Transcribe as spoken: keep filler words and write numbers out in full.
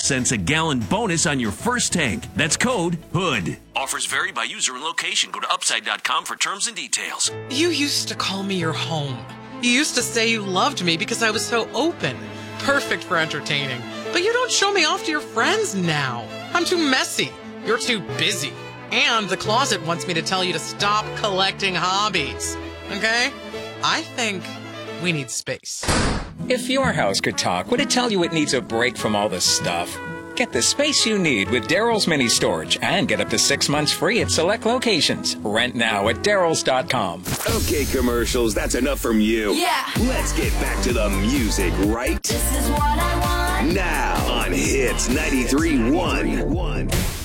cents a gallon bonus on your first tank. That's code HOOD. Offers vary by user and location. Go to upside dot com for terms and details. You used to call me your home. You used to say you loved me because I was so open. Perfect for entertaining. But you don't show me off to your friends now. I'm too messy. You're too busy. And the closet wants me to tell you to stop collecting hobbies. Okay? I think we need space. If your house could talk, would it tell you it needs a break from all the stuff? Get the space you need with Daryl's Mini Storage and get up to six months free at select locations. Rent now at Daryls dot com. Okay, commercials, that's enough from you. Yeah. Let's get back to the music, right? This is what I want. Now on Hits ninety-three point one.